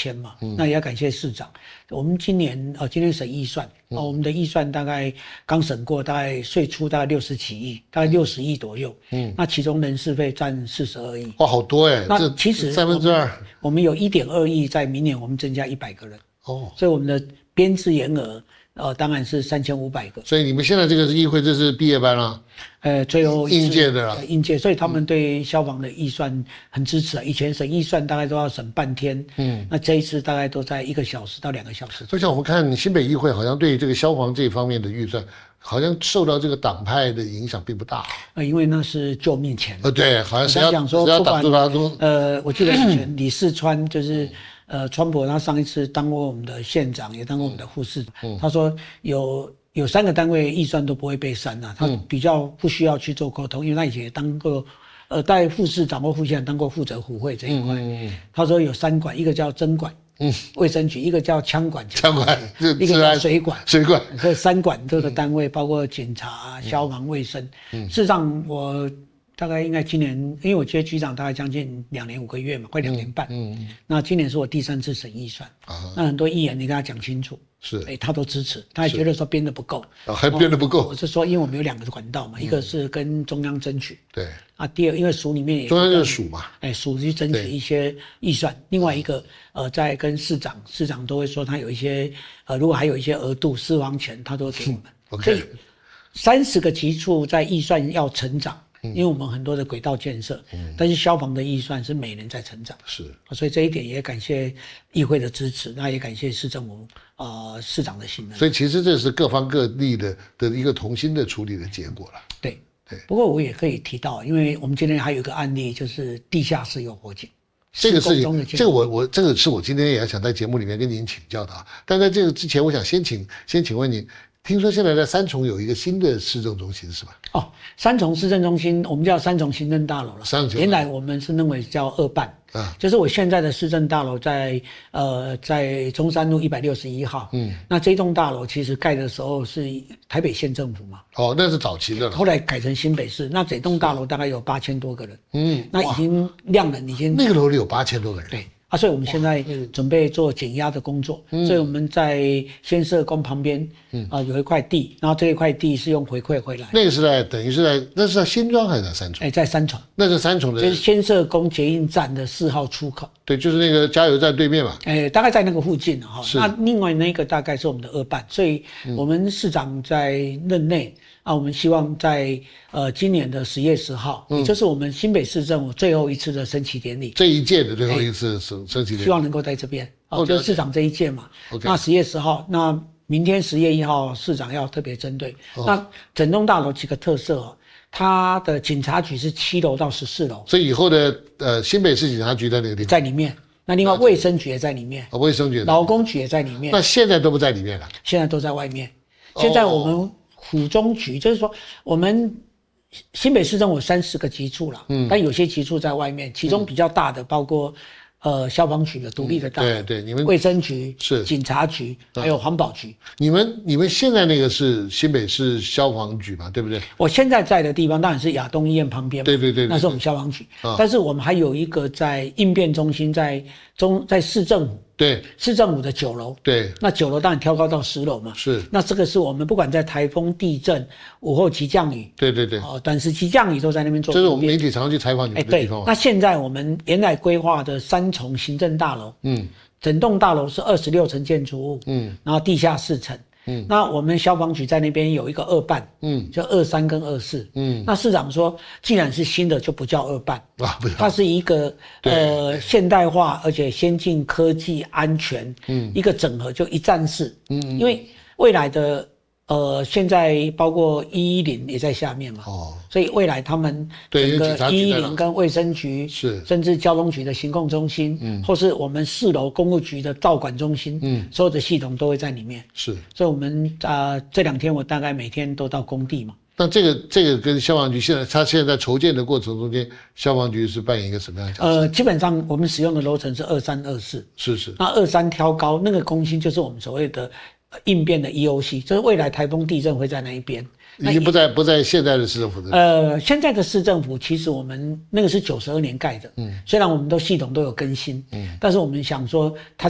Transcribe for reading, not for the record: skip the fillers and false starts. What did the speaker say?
签嘛，那也要感谢市长。我们今年审预算，我们的预算大概刚审过，大概税出大概60几亿，大概60亿左右。那其中人事费占42亿。 哇，好多哎！ 那其实 2/3。 我们有1.2亿，在明年我们增加100个人。 哦， 所以我们的编制员额当然是3500个。 所以你们现在这个议会这是毕业班啦？ 最后应届的啦。 应届，所以他们对消防的预算很支持啊。以前审预算大概都要审半天，那这一次大概都在1个小时到2个小时。 而且我们看新北议会好像对这个消防这方面的预算，好像受到这个党派的影响并不大。 因为那是救命钱。 对，好像谁要讲说挡住他都。 我记得以前李四川就是川博，他上一次当过我们的县长，也当过我们的副市长。他说有3个单位预算都不会被删啊，他比较不需要去做沟通，因为他以前也当过带副市长或副县长当过负责虎会这一块。他说有3管，一个叫针管，卫生局，一个叫枪管，一个叫水管。所以3管这个单位包括警察、消防、卫生。事实上我大概应该今年，因为我接局长大概将近2年5个月嘛，快2年半。那今年是我第3次审预算。那很多议员你跟他讲清楚，他都支持，他也觉得说编得不够。 还编得不够。 我是说，因为我们有2个管道嘛，一个是跟中央争取。 对。 第二，因为署里面也中央就是署嘛。 署去争取一些预算。另外一个在跟市长都会说他有一些如果还有一些额度私房钱，他都会给我们。所以30个局处在预算要成长。因为我们很多的轨道建设，但是消防的预算是每年在成长，所以这一点也感谢议会的支持，那也感谢市政府市长的信任。 所以其实这是各方各力的一个同心的处理的结果了。 对。不过我也可以提到，因为我们今天还有一个案例，就是地下室有火警。 这个事情，这个是我今天也要想在节目里面跟您请教的啊。但在这个之前，我想先请问您。听说现在在三重有一个新的市政中心是吧？ 三重市政中心我们叫三重行政大楼了。原来我们是认为叫2办，就是我现在的市政大楼在中山路161号。那这栋大楼其实盖的时候是台北县政府嘛。那是早期的了。后来改成新北市，那整栋大楼大概有8000多个人。那已经量能已经那个楼里有8000多个人。 对。所以我们现在准备做减压的工作，所以我们在先社宫旁边有一块地，然后这一块地是用回馈回来。 那个是等于是那是在新庄还是在三重？ 在三重。那是三重的， 就是先社宫捷运站的4号出口。 对，就是那个加油站对面嘛。 大概在那个附近那另外那个大概是我们的2办，所以我们市长在任内。我们希望在今年的10月10号，也就是我们新北市政府最后一次的升旗典礼， 这一届的最后一次升旗典礼， 希望能够在这边，就是市长这一届嘛。那10月10号，那明天10月1号，市长要特别针对。那整栋大楼几个特色它的警察局是7楼到14楼， 所以以后的新北市警察局在那个地方， 在里面。那另外卫生局也在里面， 卫生局、 劳工局也在里面。 那现在都不在里面了， 现在都在外面。现在我们府中局就是说，我们新北市政府30个局处了，但有些局处在外面，其中比较大的包括消防局的独立的大楼， 对，你们卫生局是警察局，还有环保局。 你们现在那个是新北市消防局嘛，对不对？ 我现在在的地方当然是亚东医院旁边嘛， 对， 那是我们消防局。但是我们还有一个在应变中心，在市政府。 对， 市政府的9楼， 对， 那9楼当然挑高到10楼嘛。 是， 那这个是我们不管在台风、地震、午后急降雨， 对， 短时急降雨都在那边做。 这是我们媒体常常去采访你们的地方。 那现在我们原来规划的3重行政大楼，整栋大楼是26层建筑物，然后地下4层。那我们消防局在那边有一个2办，就23跟24。那市长说，既然是新的，就不叫2办，它是一个现代化而且先进科技、安全，一个整合，就一站式。因为未来的现在包括110也在下面嘛，所以未来他们整个110跟卫生局是，甚至交通局的行控中心，或是我们4楼公务局的照管中心，所有的系统都会在里面。是，所以我们这2天我大概每天都到工地嘛。 那这个跟消防局他现在在筹建的过程中间，消防局是扮演一个什么样的角色？ 基本上我们使用的楼层是23、24， 是。 那23挑高，那个中心就是我们所谓的应变的 EOC， 就是未来台风地震会在那一边。 已经不在现在的市政府现在的市政府其实我们那个是92年盖的，虽然我们系统都有更新，但是我们想说它